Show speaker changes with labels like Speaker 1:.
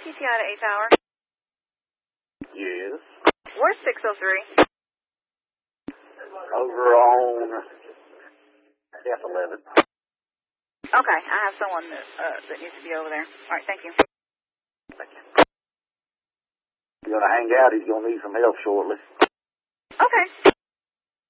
Speaker 1: TTI to 8th hour.
Speaker 2: Yes.
Speaker 1: Where's 603?
Speaker 2: Over on F11.
Speaker 1: Okay, I have someone that needs to be over there. All right, thank you.
Speaker 2: Thank you. He's going to hang out. He's going to need some help shortly.
Speaker 1: Okay.